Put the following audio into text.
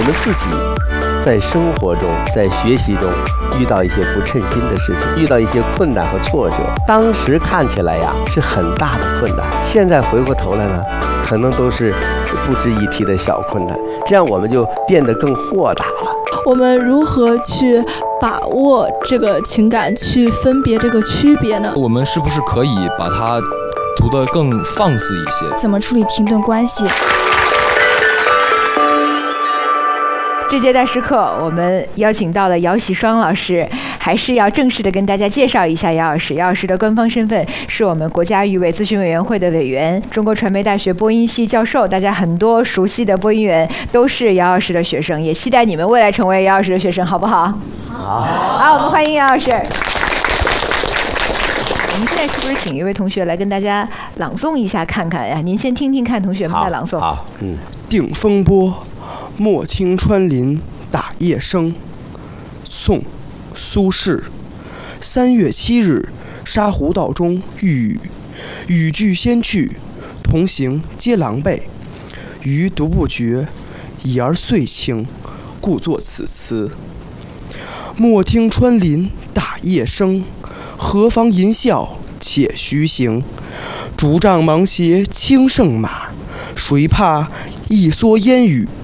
我们自己在生活中，在学习中遇到一些不称心的事情，遇到一些困难和挫折，当时看起来呀是很大的困难，现在回过头来呢，可能都是不值一提的小困难，这样我们就变得更豁达了。 我们如何去把握这个情感，去分别这个区别呢？ 我们是不是可以把它读得更放肆一些？ 怎么处理停顿关系？ 这阶段时刻，我们邀请到了姚喜双老师，还是要正式的跟大家介绍一下姚老师。姚老师的官方身份是我们国家语委咨询委员会的委员，中国传媒大学播音系教授。大家很多熟悉的播音员都是姚老师的学生，也期待你们未来成为姚老师的学生，好不好？好，我们欢迎姚老师。我们现在是不是请一位同学来跟大家朗诵一下看看呀？您先听听看同学们的朗诵。 好， 定风波，莫听穿林打叶声。宋，苏轼。3月7日，沙湖道中遇雨，雨具先去，同行皆狼狈。余独不觉，已而岁清，故作此词。莫听穿林打叶声，何妨吟啸且徐行。竹杖芒鞋轻胜马，谁怕一蓑烟雨